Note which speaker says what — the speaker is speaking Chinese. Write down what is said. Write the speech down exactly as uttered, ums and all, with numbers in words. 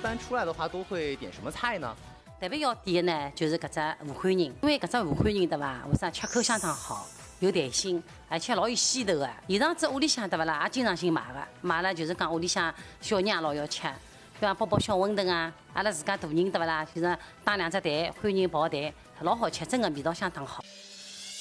Speaker 1: 般出来的话都会点什么菜呢？
Speaker 2: 特别要点呢，就是搿只武汉人，因为搿只武汉人对伐？为啥吃口相当好，有弹性，而且老有鲜头的。现场子屋里向对伐啦，也经常性买的，买了就是讲屋里向小人也老要吃，比方煲煲小馄饨啊，阿拉自家大人对伐啦，就是打两只蛋，欢迎爆蛋，老好吃，真的味道相当好。